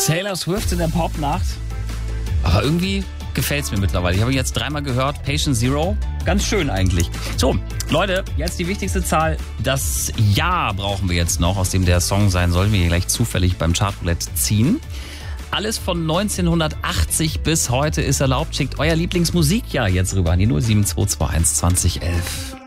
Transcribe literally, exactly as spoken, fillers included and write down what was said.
Taylor Swift in der Popnacht. Aber irgendwie gefällt es mir mittlerweile. Ich habe jetzt dreimal gehört. Patient Zero. Ganz schön eigentlich. So, Leute, jetzt die wichtigste Zahl. Das Jahr brauchen wir jetzt noch, aus dem der Song sein soll. Wir hier gleich zufällig beim Chartroulette ziehen. Alles von neunzehnhundertachtzig bis heute ist erlaubt. Schickt euer Lieblingsmusikjahr jetzt rüber an die null sieben zwei zwei eins zwanzig elf.